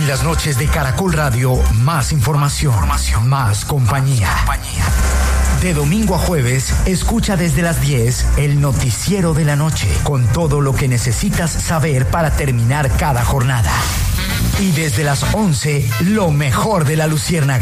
las noches de Caracol Radio, más información, más compañía. De domingo a jueves, escucha desde las 10 el noticiero de la noche, con todo lo que necesitas saber para terminar cada jornada. Y desde las 11, lo mejor de la Luciérnaga.